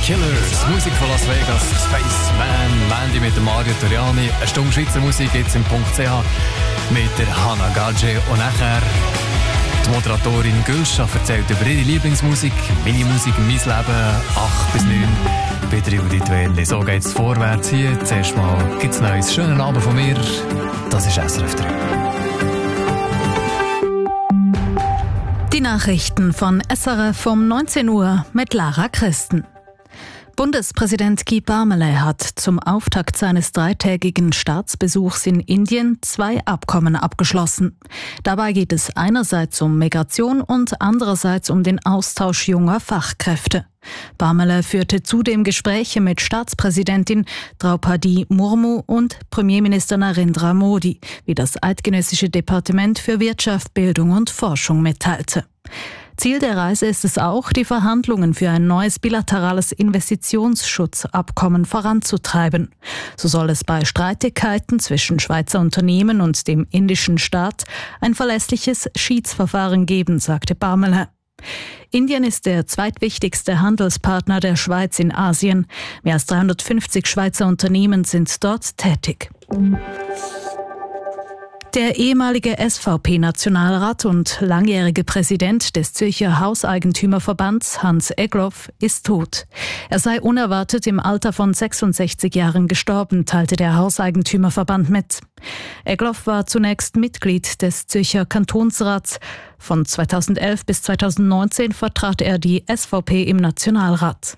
Killers, Musik von Las Vegas, Spaceman, Mandy mit Mario Toriani, eine Stunde Schweizer Musik jetzt im .ch mit der Hannah Gage und nachher die Moderatorin Gülscha erzählt über ihre Lieblingsmusik, meine Musik, mein Leben, 8 bis 9 bei der Judith Welle. So geht's vorwärts hier. Zuerst mal gibt's Neues. Schönen Abend von mir, das ist SRF 3. Die Nachrichten von SRF um 19 Uhr mit Lara Christen. Bundespräsident Guy Parmelin hat zum Auftakt seines 3-tägigen Staatsbesuchs in Indien 2 Abkommen abgeschlossen. Dabei geht es einerseits um Migration und andererseits um den Austausch junger Fachkräfte. Parmelin führte zudem Gespräche mit Staatspräsidentin Draupadi Murmu und Premierminister Narendra Modi, wie das Eidgenössische Departement für Wirtschaft, Bildung und Forschung mitteilte. Ziel der Reise ist es auch, die Verhandlungen für ein neues bilaterales Investitionsschutzabkommen voranzutreiben. So soll es bei Streitigkeiten zwischen Schweizer Unternehmen und dem indischen Staat ein verlässliches Schiedsverfahren geben, sagte Parmelin. Indien ist der zweitwichtigste Handelspartner der Schweiz in Asien. Mehr als 350 Schweizer Unternehmen sind dort tätig. Der ehemalige SVP-Nationalrat und langjährige Präsident des Zürcher Hauseigentümerverbands Hans Egloff ist tot. Er sei unerwartet im Alter von 66 Jahren gestorben, teilte der Hauseigentümerverband mit. Egloff war zunächst Mitglied des Zürcher Kantonsrats. Von 2011 bis 2019 vertrat er die SVP im Nationalrat.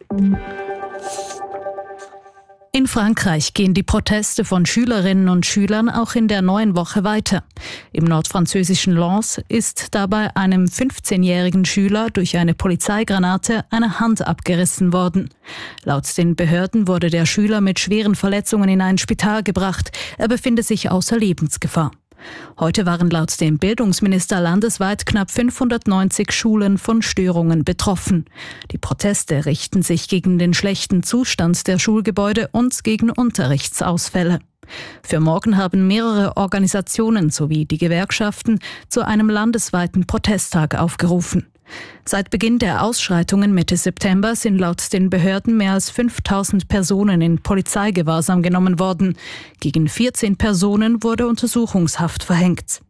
In Frankreich gehen die Proteste von Schülerinnen und Schülern auch in der neuen Woche weiter. Im nordfranzösischen Lens ist dabei einem 15-jährigen Schüler durch eine Polizeigranate eine Hand abgerissen worden. Laut den Behörden wurde der Schüler mit schweren Verletzungen in ein Spital gebracht. Er befinde sich außer Lebensgefahr. Heute waren laut dem Bildungsminister landesweit knapp 590 Schulen von Störungen betroffen. Die Proteste richten sich gegen den schlechten Zustand der Schulgebäude und gegen Unterrichtsausfälle. Für morgen haben mehrere Organisationen sowie die Gewerkschaften zu einem landesweiten Protesttag aufgerufen. Seit Beginn der Ausschreitungen Mitte September sind laut den Behörden mehr als 5000 Personen in Polizeigewahrsam genommen worden. Gegen 14 Personen wurde Untersuchungshaft verhängt.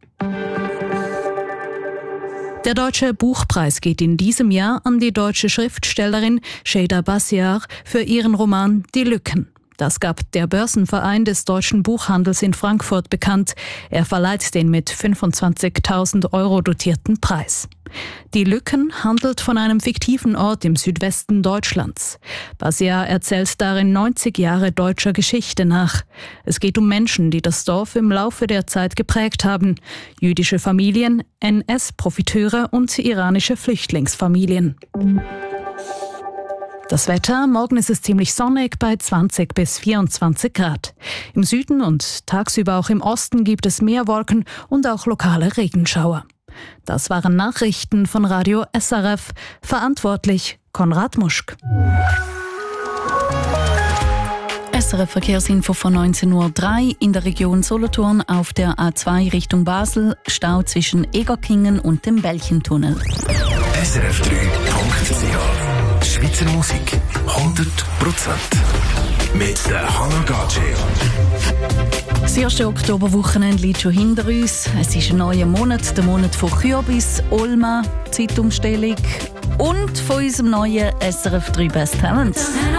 Der Deutsche Buchpreis geht in diesem Jahr an die deutsche Schriftstellerin Şeyda Bassiar für ihren Roman Die Lücken. Das gab der Börsenverein des deutschen Buchhandels in Frankfurt bekannt. Er verleiht den mit 25.000 € dotierten Preis. Die Lücken handelt von einem fiktiven Ort im Südwesten Deutschlands. Bassiar erzählt darin 90 Jahre deutscher Geschichte nach. Es geht um Menschen, die das Dorf im Laufe der Zeit geprägt haben. Jüdische Familien, NS-Profiteure und iranische Flüchtlingsfamilien. Das Wetter, morgen ist es ziemlich sonnig bei 20 bis 24 Grad. Im Süden und tagsüber auch im Osten gibt es mehr Wolken und auch lokale Regenschauer. Das waren Nachrichten von Radio SRF. Verantwortlich Konrad Muschk. SRF Verkehrsinfo von 19:03 Uhr in der Region Solothurn auf der A2 Richtung Basel. Stau zwischen Egerkingen und dem Belchentunnel. SRF3.ch Schweizer Musik 100% mit der Hannah Gage. Das erste Oktoberwochenende liegt schon hinter uns. Es ist ein neuer Monat, der Monat von Kürbis, Olma, Zeitumstellung und von unserem neuen SRF 3 Best Talents.